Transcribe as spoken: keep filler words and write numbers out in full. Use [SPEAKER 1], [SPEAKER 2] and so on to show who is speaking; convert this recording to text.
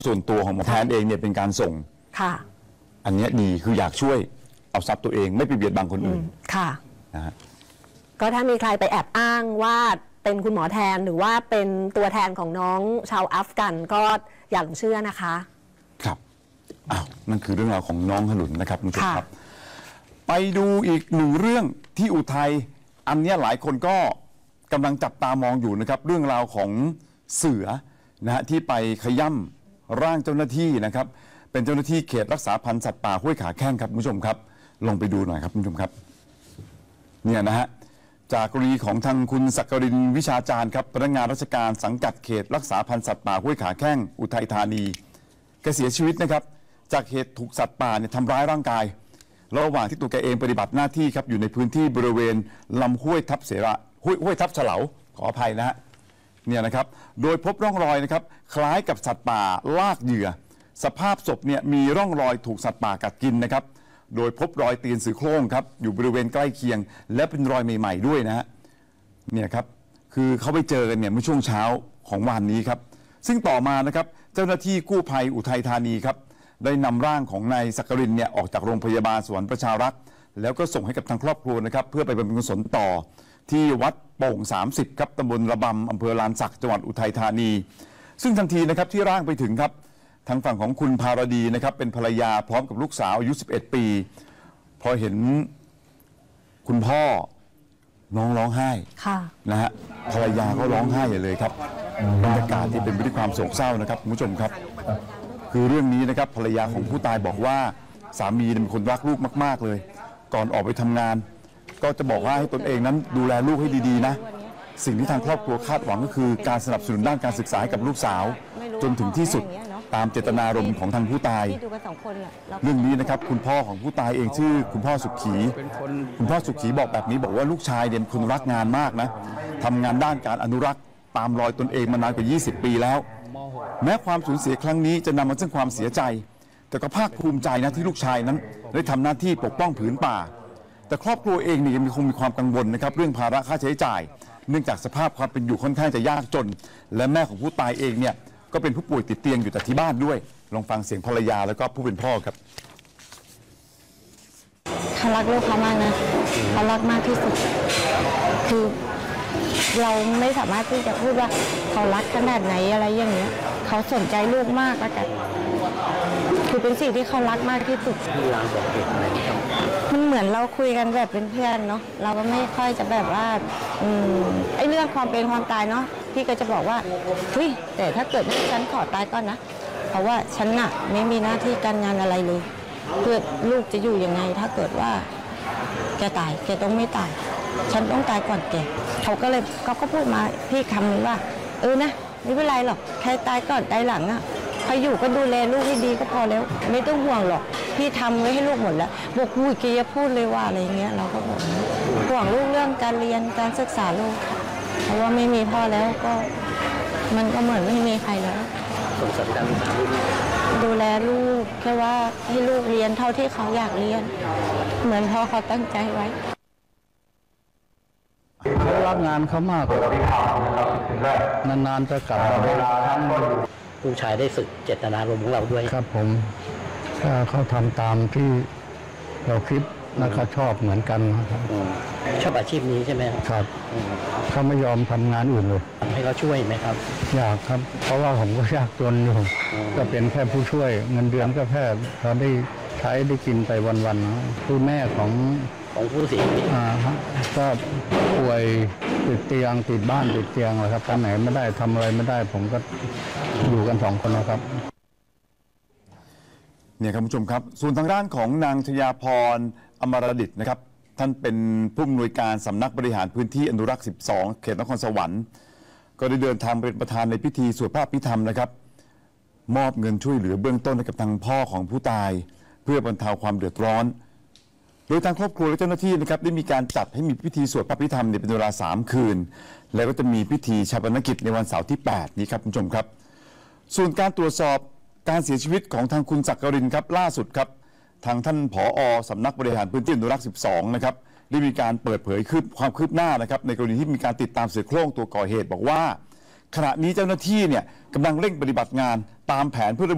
[SPEAKER 1] ส่วนตัวของหมอแทนเองเนี่ยเป็นการส่ง
[SPEAKER 2] ค่ะ
[SPEAKER 1] อันนี้ดีคืออยากช่วยเอาทรัพย์ตัวเองไม่ไปเบียดบังคนอื่น
[SPEAKER 2] ค่ะ
[SPEAKER 1] นะฮะ
[SPEAKER 2] ก็ถ้ามีใครไปแอบอ้างว่าเป็นคุณหมอแทนหรือว่าเป็นตัวแทนของน้องชาวอัฟกันก็อย่าหลงเชื่อนะคะ
[SPEAKER 1] ครับอ้าวนั่นคือเรื่องราวของน้องขนุนนะครับคุณผู้ชมครับไปดูอีกหนึ่งเรื่องที่อุทัยอันนี้หลายคนก็กำลังจับตามองอยู่นะครับเรื่องราวของเสือนะฮะที่ไปขย่ำร่างเจ้าหน้าที่นะครับเป็นเจ้าหน้าที่เขตรักษาพันธุ์สัตว์ป่าห้วยขาแข้งครับคุณผู้ชมครับลองไปดูหน่อยครับคุณผู้ชมครับเนี่ยนะฮะจากกรณีของทางคุณศักรินวิชาจารย์ครับพนักงานราชการสังกัดเขตรักษาพันธุ์สัตว์ป่าห้วยขาแข้งอุทัยธานีแกเสียชีวิตนะครับจากเหตุถูกสัตว์ป่าเนี่ยทำร้ายร่างกายระหว่างที่ตัวแกเองปฏิบัติหน้าที่ครับอยู่ในพื้นที่บริเวณลำห้วยทับเสระห้วยห้วยทับเฉลาขออภัยนะฮะเนี่ยนะครับโดยพบร่องรอยนะครับคล้ายกับสัตว์ป่าลากเหยื่อสภาพศพเนี่ยมีร่องรอยถูกสัตว์ป่ากัดกินนะครับโดยพบรอยตีนเสือโคร่งครับอยู่บริเวณใกล้เคียงและเป็นรอยใหม่ๆด้วยนะฮะเนี่ยครับคือเขาไปเจอกันเนี่ยเมื่อช่วงเช้าของวันนี้ครับซึ่งต่อมานะครับเจ้าหน้าที่กู้ภัยอุทัยธานีครับได้นำร่างของนายศักรินเนี่ยออกจากโรงพยาบาลสวรรค์ประชารักษ์แล้วก็ส่งให้กับทางครอบครัวนะครับเพื่อไปบำเพ็ญกุศลต่อที่วัดโป่งสามสิบครับตำบลระบำอำเภอลานสักจังหวัดอุทัยธานีซึ่งทันทีนะครับที่ร่างไปถึงครับทางฝั่งของคุณภารดีนะครับเป็นภรรยาพร้อมกับลูกสาวอายุสิบเอ็ดปีพอเห็นคุณพ่อน้องร้องไห้นะฮะภรรยาก็ร้องไห้เลยครับบรรยากาศที่เป็นไปด้วยความโศกเศร้านะครับคุณผู้ชมครับคือเรื่องนี้นะครับภรรยาของผู้ตายบอกว่าสามีเป็นคนรักลูกมากๆเลยก่อนออกไปทำงานก็จะบอกว่าให้ตนเองนั้นดูแลลูกให้ดีๆนะสิ่งที่ทางครอบครัวคาดหวังก็คือการสนับสนุนด้านการศึกษาให้กับลูกสาวจนถึงที่สุดตามเจตนารมณ์ของทางผู้ตายเรื่องนี้นะครับคุณพ่อของผู้ตายเองชื่อคุณพ่อสุขีคุณพ่อสุขีบอกแบบนี้บอกว่าลูกชายเนี่ยเป็นคนรักงานมากนะทำงานด้านการอนุรักษ์ตามรอยตนเองมานานกว่ายี่สิบปีแล้วแม้ความสูญเสียครั้งนี้จะนำมาซึ่งความเสียใจแต่ก็ภาคภูมิใจนะที่ลูกชายนั้นได้ทำหน้าที่ปกป้องผืนป่าแต่ครอบครัวเองเนี่ยยังคงมีความกังวลนะครับเรื่องภาระค่าใช้จ่ายเนื่องจากสภาพความเป็นอยู่ค่อนข้างจะยากจนและแม่ของผู้ตายเองเนี่ยก็เป็นผู้ป่วยติดเตียงอยู่แต่ที่บ้านด้วยลองฟังเสียงภรรยาแล้วก็ผู้เป็นพ่อครับ
[SPEAKER 3] เขารักลูกเขามากนะเขารักมากที่สุดคือเราไม่สามารถที่จะพูดว่าเขารักขนาดไหนอะไรอย่างเงี้ยเขาสนใจลูกมากแล้วกันคือเป็นสิ่งที่เขารักมากที่สุดที่เราบอกเหตุอะไรมันเหมือนเราคุยกันแบบเป็นเพื่อนเนาะเราก็ไม่ค่อยจะแบบว่าอืมไอ้เรื่องความเป็นความตายเนาะพี่ก็จะบอกว่าเฮ้ยแต่ถ้าเกิดฉันขอตายก่อนนะเพราะว่าฉันน่ะไม่มีหน้าที่การงานอะไรเลยเพื่อลูกจะอยู่ยังไงถ้าเกิดว่าแกตายแกต้องไม่ตายฉันต้องตายก่อนแกเขาก็เลยเขาก็พูดมาพี่คำนึงว่าเออนะไม่เป็นไรหรอกใครตายก่อนตายหลังอ่ะใครอยู่ก็ดูแลลูกให้ดีก็พอแล้วไม่ต้องห่วงหรอกพี่ทำไว้ให้ลูกหมดแล้วบอกอุ้ยแกจะพูดเลยว่าอะไรเงี้ยเราก็บอกห่วงลูกเรื่องการเรียนการศึกษาลูกเพราะว่าไม่มีพ่อแล้วก็มันก็เหมือนไม่มีใครแล้วสงสารการศึกษาลูกดูแลลูกแค่ว่าให้ลูกเรียนเท่าที่เขาอยากเรียนเหมือนพ่อเขาตั้งใจไว้
[SPEAKER 4] เขารักงานเขามากนานๆจะกลับมาได้ครั้ง
[SPEAKER 5] ผู้ชายได้ฝึกเจตนารมณ์ของเราด้วย
[SPEAKER 4] ครับผมถ้าเขาทำตามที่เราคิดนะครับชอบเหมือนกันนะครับ
[SPEAKER 5] ชอบอาชีพนี้ใช่ไหม
[SPEAKER 4] ครับเขาไม่ยอมทำงานอื่นเลย
[SPEAKER 5] ให้เขาช่วยไหมครับ
[SPEAKER 4] อยากครับเพราะว่าผมก็ยากจนอยู่ก็เป็นแค่ผู้ช่วยเงินเดือนก็แค่เราได้ใช้ได้กินไปวันๆคือแม่ของ
[SPEAKER 5] ของผู้เสียชีวิต
[SPEAKER 4] ก็ป่วยติดเตียงติดบ้านติดเตียงเลยครับไปไหนไม่ได้ทำอะไรไม่ได้ผมก็อยู่กันสองคนนะครับ
[SPEAKER 1] เนี่ยครับผู้ชมครับส่วนทางด้านของนางชยาพรอมรดิษฐ์นะครับท่านเป็นผู้อำนวยการสำนักบริหารพื้นที่อนุรักษ์สิบสองเขตนครสวรรค์ก็ได้เดินทางเป็นประธานในพิธีสวดพระอภิธรรมนะครับมอบเงินช่วยเหลือเบื้องต้นให้กับทางพ่อของผู้ตายเพื่อบรรเทาความเดือดร้อนโดยทางครอบครัวและเจ้าหน้าที่นะครับได้มีการจัดให้มีพิธีสวดพระอภิธรรมเป็นเวลาสามคืนแล้วก็จะมีพิธีชาปนกิจในวันเสาร์ที่แปดนี้ครับคุณผู้ชมครับส่วนการตรวจสอบการเสียชีวิตของทางคุณศักรินครับล่าสุดครับทางท่านผอ.สำนักบริหารพื้นที่อนุรักษ์สิบสองนะครับได้มีการเปิดเผยความคืบหน้านะครับในกรณีที่มีการติดตามเสือโคร่งตัวก่อเหตุบอกว่าขณะนี้เจ้าหน้าที่เนี่ยกำลังเร่งปฏิบัติงานตามแผนเพื่อ